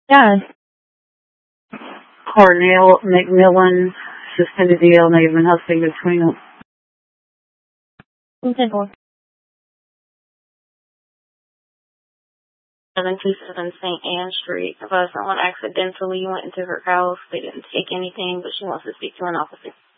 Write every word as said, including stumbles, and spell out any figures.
Yes. Cornell McMillan, suspended D L, negative and husband between them. ten four. seven two seven Saint Anne Street. If someone accidentally went into her house, they didn't take anything, but she wants to speak to an officer.